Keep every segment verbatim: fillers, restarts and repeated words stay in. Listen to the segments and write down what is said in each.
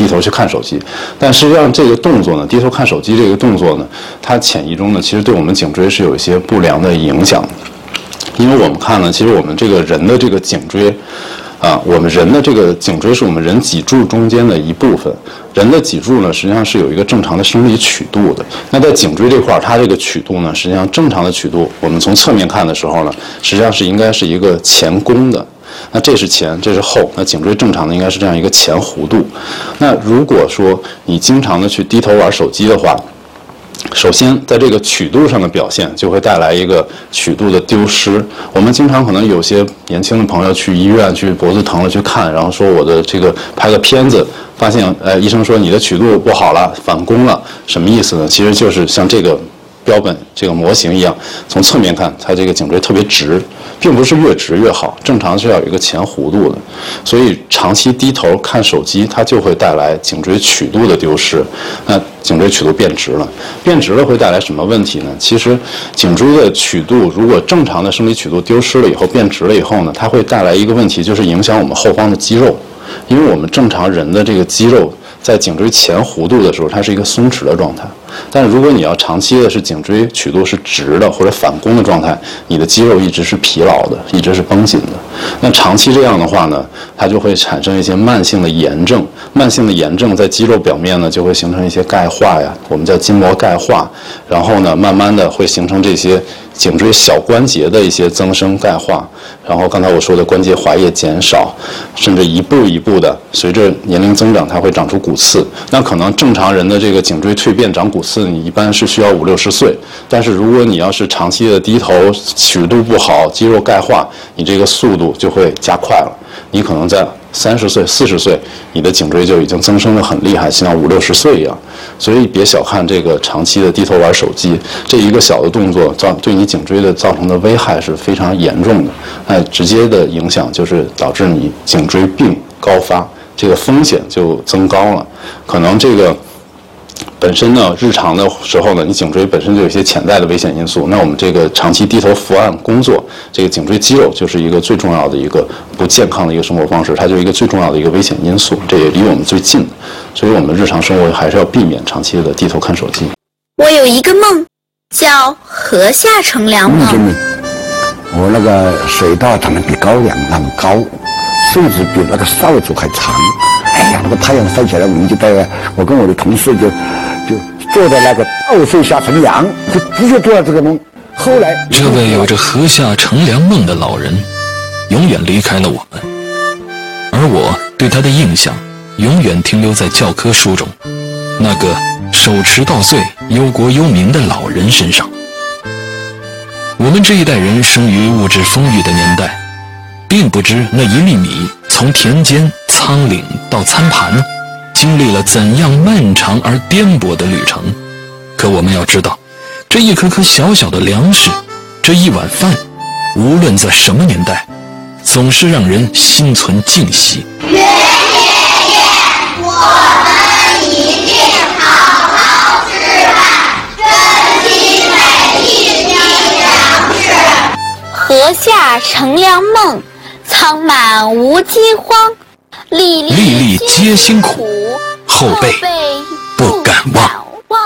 低头去看手机。但实际上这个动作呢，低头看手机这个动作呢，它潜移中呢，其实对我们颈椎是有一些不良的影响。因为我们看呢，其实我们这个人的这个颈椎。啊，我们人的这个颈椎是我们人脊柱中间的一部分。人的脊柱呢，实际上是有一个正常的生理曲度的。那在颈椎这块，它这个曲度呢，实际上正常的曲度，我们从侧面看的时候呢，实际上是应该是一个前弓的。那这是前，这是后。那颈椎正常的应该是这样一个前弧度。那如果说你经常的去低头玩手机的话，首先，在这个曲度上的表现就会带来一个曲度的丢失。我们经常可能有些年轻的朋友去医院去脖子疼了去看，然后说我的这个拍个片子，发现呃医生说你的曲度不好了，反弓了，什么意思呢？其实就是像这个标本这个模型一样，从侧面看，它这个颈椎特别直，并不是越直越好，正常是要有一个前弧度的。所以长期低头看手机，它就会带来颈椎曲度的丢失。那颈椎曲度变直了，变直了会带来什么问题呢？其实颈椎的曲度如果正常的生理曲度丢失了以后，变直了以后呢，它会带来一个问题，就是影响我们后方的肌肉。因为我们正常人的这个肌肉在颈椎前弧度的时候，它是一个松弛的状态。但如果你要长期的是颈椎曲度是直的或者反弓的状态，你的肌肉一直是疲劳的，一直是绷紧的。那长期这样的话呢，它就会产生一些慢性的炎症。慢性的炎症在肌肉表面呢，就会形成一些钙化呀，我们叫筋膜钙化。然后呢，慢慢的会形成这些颈椎小关节的一些增生钙化。然后刚才我说的关节滑液减少，甚至一步一步的随着年龄增长，它会长出骨刺。那可能正常人的这个颈椎蜕变长骨刺，你一般是需要五六十岁。但是如果你要是长期的低头，曲度不好，肌肉钙化，你这个速度就会加快了。你可能在三十岁、四十岁，你的颈椎就已经增生得很厉害，像五六十岁一样。所以别小看这个长期的低头玩手机，这一个小的动作造对你颈椎的造成的危害是非常严重的。那直接的影响就是导致你颈椎病高发，这个风险就增高了。可能这个本身呢，日常的时候呢，你颈椎本身就有一些潜在的危险因素。那我们这个长期低头伏案工作，这个颈椎肌肉就是一个最重要的一个不健康的一个生活方式，它就是一个最重要的一个危险因素，这也离我们最近。所以我们日常生活还是要避免长期的低头看手机。 我有一个梦，叫河下乘凉梦。 嗯，我那个水稻长得比高粱那么高，甚至比那个扫帚还长。哎呀，那个太阳晒起来，我们就在，我跟我的同事就就坐在那个稻穗下乘凉，就直接做了这个梦。后来， 这位有着河下乘凉梦的老人，永远离开了我们，而我对他的印象永远停留在教科书中那个手持稻穗、忧国忧民的老人身上。我们这一代人生于物质丰裕的年代，并不知那一粒米从田间、仓廪到餐盘，经历了怎样漫长而颠簸的旅程。可我们要知道，这一颗颗小小的粮食，这一碗饭，无论在什么年代，总是让人心存敬惜。 愿爷爷，我们一定好好吃饭，珍惜每一滴粮食。 河下乘凉梦，苍满无饥荒，粒粒粒皆辛苦，后辈不敢忘。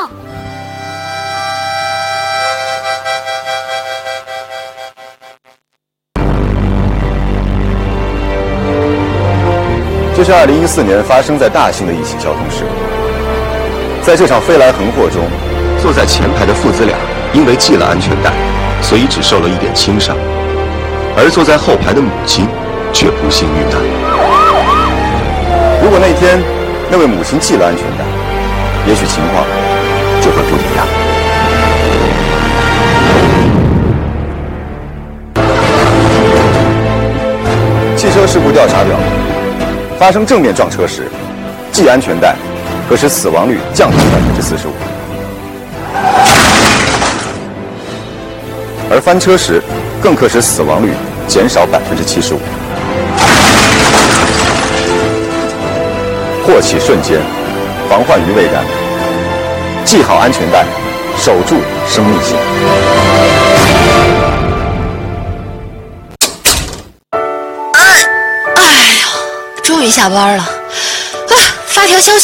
这是二零一四年发生在大兴的一起交通事故。在这场飞来横祸中，坐在前排的父子俩因为系了安全带，所以只受了一点轻伤，而坐在后排的母亲却不幸遇难。如果那天那位母亲系了安全带，也许情况就会不一样。汽车事故调查表明，发生正面撞车时，系安全带可使死亡率降低百分之四十五，而翻车时更可使死亡率减少百分之七十五。祸起瞬间，防患于未然。系好安全带，守住生命线。 哎呦，终于下班了啊！发条消息。